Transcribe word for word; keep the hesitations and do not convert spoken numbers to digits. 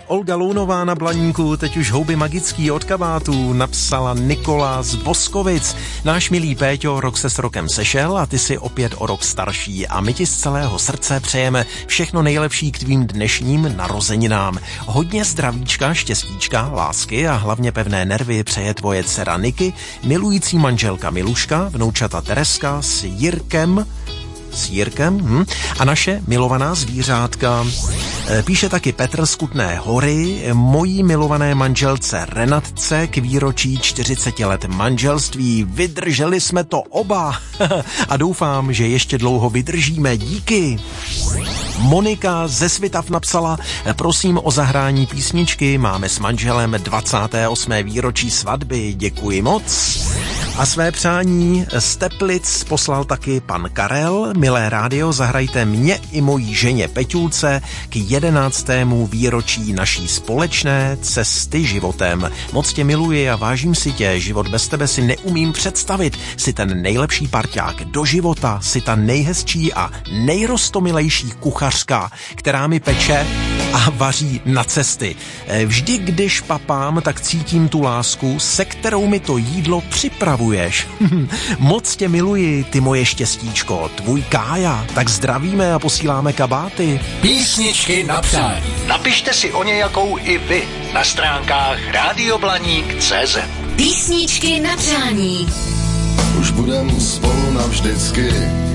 Olga Lounová na Blaníku, teď už houby magický od kabátů, napsala Nikola z Boskovic. Náš milý Péťo rok se s rokem sešel a ty si opět o rok starší a my ti z celého srdce přejeme všechno nejlepší k tvým dnešním narozeninám. Hodně zdravíčka, štěstíčka, lásky a hlavně pevné nervy přeje tvoje dcera Niky, milující manželka Miluška, vnoučata Tereska s Jirkem, s Jirkem hm? a naše milovaná zvířátka. Píše taky Petr z Kutné Hory, mojí milované manželce Renatce k výročí čtyřiceti let manželství. Vydrželi jsme to oba a doufám, že ještě dlouho vydržíme. Díky. Monika ze Svitav napsala, prosím o zahrání písničky, máme s manželem dvacáté osmé výročí svatby, děkuji moc. A své přání z Teplic poslal taky pan Karel. Milé rádio, zahrajte mě i mojí ženě Peťulce k jedenáctému výročí naší společné cesty životem. Moc tě miluji a vážím si tě, život bez tebe si neumím představit. Jsi ten nejlepší parťák do života, jsi ta nejhezčí a nejrostomilejší kuchařka, která mi peče a vaří na cesty. Vždy, když papám, tak cítím tu lásku, se kterou mi to jídlo připravuješ. Moc tě miluji, ty moje štěstíčko, tvůj Kája. Tak zdravíme a posíláme kabáty. Písničky na přání. Napište si o nějakou i vy na stránkách radioblaník tečka cé zet. Písničky na přání. Už budem spolu navždycky.